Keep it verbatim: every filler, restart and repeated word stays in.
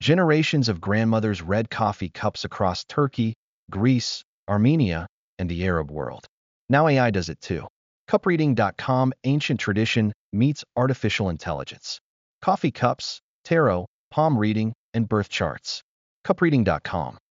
Generations of grandmothers read coffee cups across Turkey, Greece, Armenia, and the Arab world. Now A I does it too. cup reading dot com Ancient tradition meets artificial intelligence. Coffee cups, tarot, palm reading, and birth charts. cup reading dot com